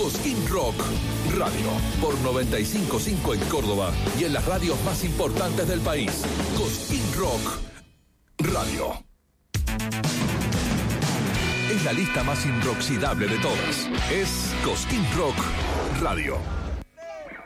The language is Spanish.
Cosquín Rock Radio, por 95.5 en Córdoba y en las radios más importantes del país. Cosquín Rock Radio. Es la lista más inoxidable de todas. Es Cosquín Rock Radio.